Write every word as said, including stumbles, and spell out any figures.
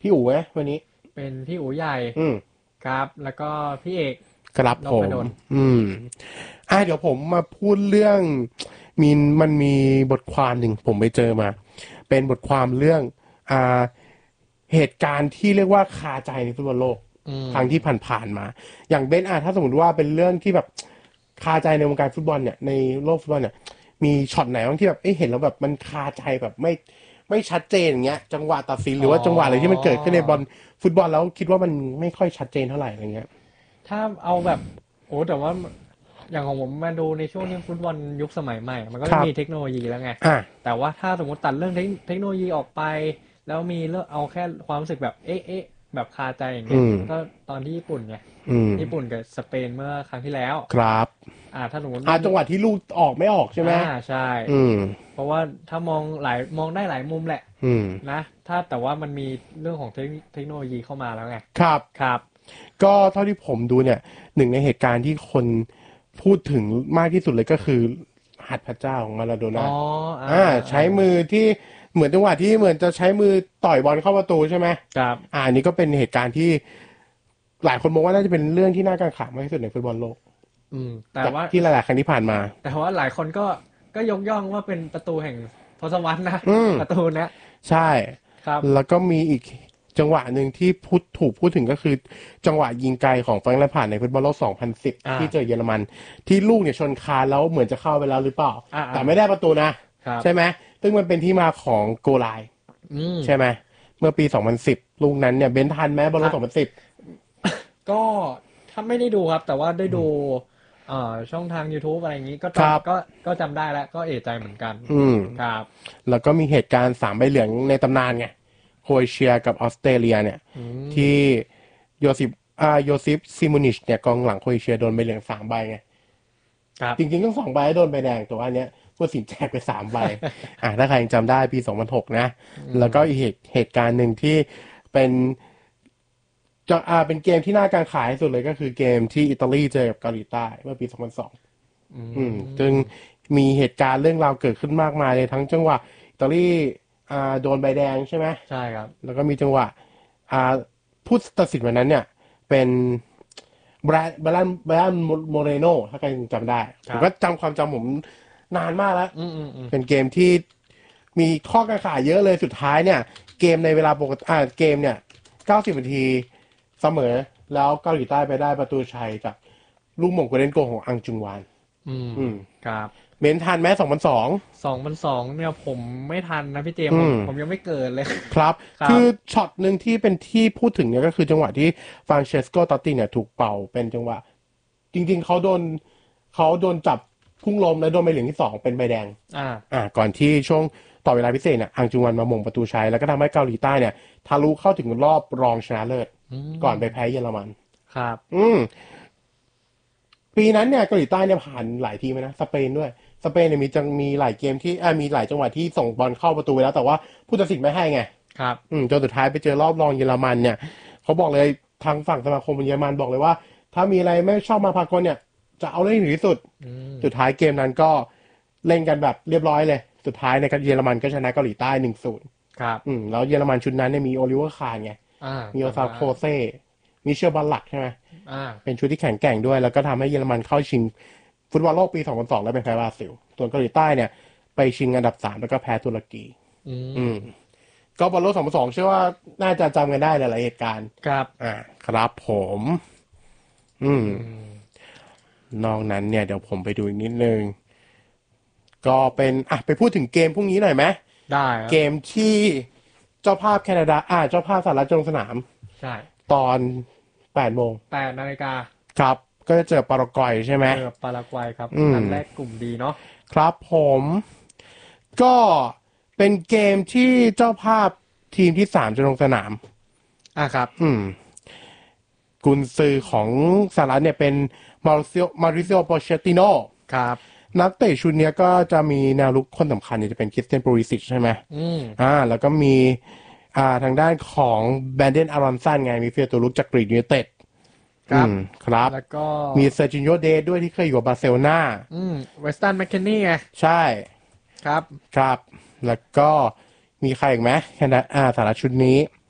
พี่อู๋ไหมวันนี้เป็นพี่อู๋ใหญ่อืมครับแล้วก็พี่เอกครับผมนพดลอืมอ่ะเดี๋ยวผมมาพูดเรื่องมีมันมีบทความหนึ่งผมไปเจอมาเป็นบทความเรื่องอ่าเหตุการณ์ที่เรียกว่าคาใจในฟุตบอลโลกอืครั้งที่มผ่านๆมาอย่างเบนอ่ะถ้าสมมติว่าเป็นเรื่องที่แบบคาใจในวงการฟุตบอลเนี่ยในโลกฟุตบอลเนี่ยมีช็อตไหนบ้างที่แบบเอ้ยเห็นแล้วแบบมันคาใจแบบไม่ไม่ชัดเจนอย่างเงี้ยจังหวะตัดสินหอ๋อรือว่าจังหวะอะไรที่มันเกิดขึ้นในบอลฟุตบอลแล้วคิดว่ามันไม่ค่อยชัดเจนเท่าไหร่อะไรเงี้ยถ้าเอาแบบโอ้แต่ว่าอย่างของผมมาดูในช่วงที่ฟุตบอลยุคสมัยใหม่มันก็ครับไม่มีเทคโนโลยีแล้วไงอ่ะแต่ว่าถ้าสมมติตัดเรื่องเทคเทคโนโลยีออกไปแล้วมีเรื่องเอาแค่ความรู้สึกแบบเอ๊ะเอ๊ะแบบคาใจอย่างเงี้ยอืมก็ตอนที่ญี่ปุ่นไงอืมญี่ปุ่นกับสเปนเมื่อครั้งที่แล้วครับอ่าถ้าสมมติอ่าว่ามีจังหวะที่ลูกออกไม่ออกใช่ไหมอ่าใช่อืมเพราะว่าถ้ามองหลายมองได้หลายมุมแหละอืมนะถ้าแต่ว่ามันมีเรื่องของเทคเทคโนโลยีเข้ามาแล้วไงครับครับก็เท่าที่ผมดูเนี่ยหนึ่งในเหตุการณ์ที่คนพูดถึงมากที่สุดเลยก็คือหัตถ์พระเจ้าของมาราโดอ๋อน่าอ่าอ่าอ่าอ่าใช้มือที่เหมือนจังหวะที่เหมือนจะใช้มือต่อยบอลเข้าประตูใช่ไหมครับอ่าอันนี้ก็เป็นเหตุการณ์ที่หลายคนมองว่าน่าจะเป็นเรื่องที่น่ากังขามากที่สุดในฟุตบอลโลกอืมแต่จากว่าที่หลายๆครั้งที่ผ่านมาแต่ว่าหลายคนก็ก็ยกย่องว่าเป็นประตูแห่งทศวรรษนะอืมประตูเนี้ยใช่ครับแล้วก็มีอีกจังหวะหนึ่งที่พูดถูกพูดถึงก็คือจังหวะยิงไกลของแฟรงค์แลมพาร์ดในฟุตบอลโลกสองพันสิบอ่าที่เจอเยอรมันที่ลูกเนี่ยชนคานแล้วเหมือนจะเข้าไปแล้วหรือเปล่าอ่าอ่าแต่ไม่ได้ประตูนะครับใช่ไหมซึ่งมันเป็นที่มาของโกลไลน์อืมใช่ไหมเมื่อปีสองพันสิบลูกนั้นเนี่ยเบนทันไหมบอลโลถ้ากสองพันสิบก็ถ้าไม่ได้ดูครับแต่ว่าได้ดูเอ่อช่องทาง YouTube อะไรอย่างนี้ก็ครับจำก็ก็จำได้แล้วก็เอะใจเหมือนกันอืมครับแล้วก็มีเหตุการณ์สามใบเหลืองในตำนานไงโครเอเชียกับออสเตรเลียเนี่ยอืมที่โยซิปอ่าโยซิปซิมูนิชเนี่ยกองหลังโครเอเชียโดนใบเหลืองสามใบไงครับจริงๆต้องสองใบโดนใบแดงแต่ว่าอันเนี้ยผู้ตัดสินแจกไปสามใบอ่ะถ้าใครยังจำได้ปีสองพันหกนะอืมแล้วก็อีกเหตุเหตุการณ์หนึ่งที่เป็นจะอ่าเป็นเกมที่น่ากังขาที่สุดเลยก็คือเกมที่อิตาลีเจอกับเกาหลีใต้เมื่อปีสองพันสองอือืมจึงมมีเหตุการณ์เรื่องราวเกิดขึ้นมากมายเลยทั้งจังหวะอิตาลีอ่าโดนใบแดงใช่ไหมใช่ครับแล้วก็มีจังหวะอ่าผู้ตัดสินวันนั้นเนี่ยเป็นแบรนด์แบรนด์แบรนด์โมเรโนถ้าใครยังจำได้ผมก็ครับจำความจำผมนานมากแล้วอืมอืมอืมเป็นเกมที่มีข้อกังขาเยอะเลยสุดท้ายเนี่ยเกมในเวลาปกติอ่าเกมเนี่ยเก้าสิบนาทีเสมอแล้วเกาหลีใต้ไปได้ประตูชัยจากลูกหม่งโกลเด้นโกลของอังจุงวานอืมอืมครับเมนทันแม้สองพันสองสองพันสองเนี่ยผมไม่ทันนะพี่เจมส์ผมอืมผมยังไม่เกิดเลยครับครับคือช็อตหนึ่งที่เป็นที่พูดถึงเนี่ยก็คือจังหวะที่ฟรานเชสโกตอตติเนี่ยถูกเป่าเป็นจังหวะจริงๆเขาโดนเขาโดนจับพุ่งลมและโดนใบเหลืองที่สองเป็นใบแดงอ่าอ่าก่อนที่ช่วงต่อเวลาพิเศษเนี่ยอังจุงวันมาหม่งประตูชัยแล้วก็ทำให้เกาหลีใต้เนี่ยทะลุเข้าถึงรอบรองชนะเลิศอืก่อนไปมแพ้เยอรมันครับอืมปีนั้นเนี่ยเกาหลีใต้เนี่ยผ่านหลายทีมนะสเปนด้วยสเปนเนี่ยมีจังมีหลายเกมที่อ่ามีหลายจังหวะที่ส่งบอลเข้าประตูไปแล้วแต่ว่าผู้ตัดสินไม่ให้ไงครับอืมจนสุดท้ายไปเจอรอบรองเยอรมันเนี่ยเขาบอกเลยทางฝั่งสมาคมเยอรมันบอกเลยว่าถ้ามีอะไรไม่ชอบมาพากลเนี่ยจะเอาเรื่องให้ถึงที่สุดอืมสุดท้ายเกมนั้นก็เล่นกันแบบเรียบร้อยเลยสุดท้ายในเยอรมันก็ชนะเกาหลีใต้หนึ่งศูนย์ครับอืมแล้วเยอรมันชุดนั้นเนี่ยมีโอลิเวอร์คาร์ไงอ่ามีโอซาจำได้โคเซ่มีเชลบัลลักใช่ไหมอ่าเป็นชุดที่แข็งแกร่งด้วยแล้วก็ทำให้เยอรมันเข้าชิงฟุตบอลโลกปีสองพันสองแล้วเป็นแพ้บราซิลส่วนเกาหลีใต้เนี่ยไปชิงอันดับสามแล้วก็แพ้ตุรกีอือืมมก็บอลโลกสองพันสองเชื่อว่าน่าจะจำกันได้หลายๆเหตุการณ์ครับอ่าครับผมอืมอืมนอกนั้นเนี่ยเดี๋ยวผมไปดูอีกนิดนึงก็เป็นอ่ะไปพูดถึงเกมพรุ่งนี้หน่อยไหมได้ครับเกมที่เจ้าภาพแคนาดาอ่าเจ้าภาพสหรัฐจะลงสนามใช่ตอนแปดโมงแปดนาฬิกาครับก็จะเจอปารากวัยใช่ไหมเจอปารากวัยครับอืมนัดแรกกลุ่มดีเนาะครับผมก็เป็นเกมที่เจ้าภาพทีมที่สามจะลงสนามอ่ะครับอืมกุนซือของสหรัฐเนี่ยเป็นมาริซิโอมาริซิโอโปเชติโนครับนักเตะชุดเนี้ยก็จะมีแนวรุกคนสำคัญเนี่ยจะเป็นคริสเตียนปูริสิชใช่ไหมอืมอ่าแล้วก็มีอ่าทางด้านของแบรนเดนอารอนสันไงมีเฟียตัวลุกจากกรีกยูไนเต็ดครับอืมครับแล้วก็มีเซอร์จิโญเดย์ด้วยที่เคยอยู่กับบาร์เซโลนาอืมเวสตันแมคเคนนี่ไงใช่ครับครับแล้วก็มีใครอีกไหมแคนาดาอ่าสาระชุดนี้